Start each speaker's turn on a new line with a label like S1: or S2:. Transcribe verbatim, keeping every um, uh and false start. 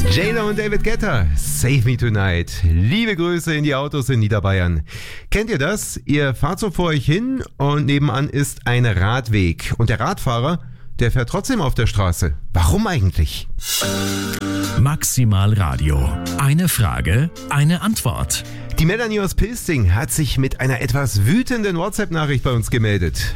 S1: J-Lo und David Guetta, Save Me Tonight. Liebe Grüße in die Autos in Niederbayern. Kennt ihr das? Ihr fahrt so vor euch hin und nebenan ist ein Radweg. Und der Radfahrer, der fährt trotzdem auf der Straße. Warum eigentlich?
S2: Maximal Radio. Eine Frage, eine Antwort.
S1: Die Melanie aus Pilsting hat sich mit einer etwas wütenden WhatsApp-Nachricht bei uns gemeldet.